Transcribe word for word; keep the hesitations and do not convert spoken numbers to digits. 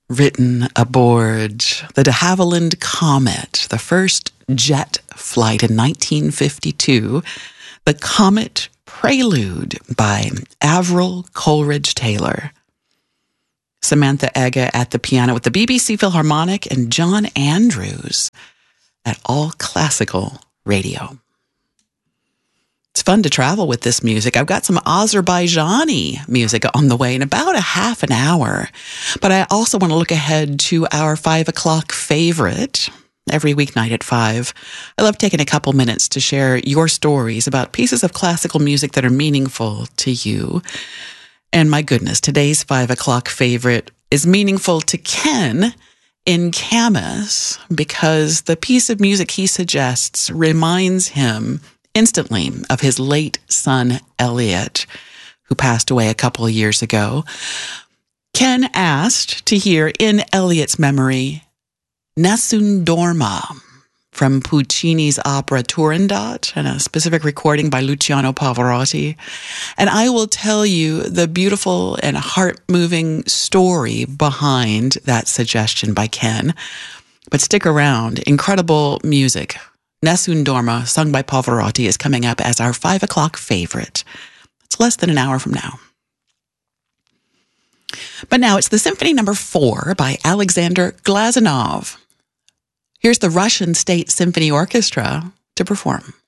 written aboard the de Havilland Comet, the first jet flight in nineteen fifty-two, the Comet Prelude by Avril Coleridge Taylor. Samantha Egge at the piano with the B B C Philharmonic, and John Andrews at All Classical Radio. It's fun to travel with this music. I've got some Azerbaijani music on the way in about a half an hour. But I also want to look ahead to our five o'clock favorite every weeknight at five. I love taking a couple minutes to share your stories about pieces of classical music that are meaningful to you. And my goodness, today's five o'clock favorite is meaningful to Ken in Camas because the piece of music he suggests reminds him instantly of his late son, Elliot, who passed away a couple of years ago. Ken asked to hear in Elliot's memory, Nessun Dorma from Puccini's opera Turandot, and a specific recording by Luciano Pavarotti. And I will tell you the beautiful and heart-moving story behind that suggestion by Ken. But stick around. Incredible music. Nessun Dorma, sung by Pavarotti, is coming up as our five o'clock favorite. It's less than an hour from now. But now it's the Symphony Number Four by Alexander Glazunov. Here's the Russian State Symphony Orchestra to perform.